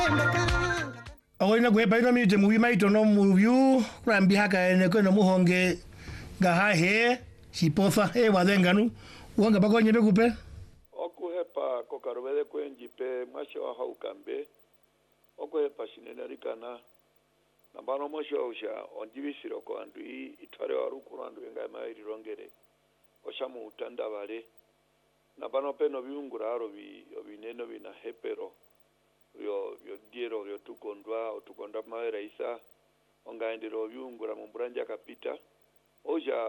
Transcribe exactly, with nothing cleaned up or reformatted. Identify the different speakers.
Speaker 1: Oina kwe paino mi te muvi maito no muviu rambi haka ene kweno muhonge gaha he sipofa he wadenganu wanga bako nyebe kupe
Speaker 2: okuhepa kokarubele kwenjipe mwasho wa haukambe okuhepa sinenarikana nambano mwasho usha ondivisiro ko andu itware warukuru andu enga mairi rongere oshamu utanda vale nambano peno viungura aro vi obineno bina hepero yo yo diero yo tukondwa otukonda maera isa ongaendero viungura mumbranja kapita oja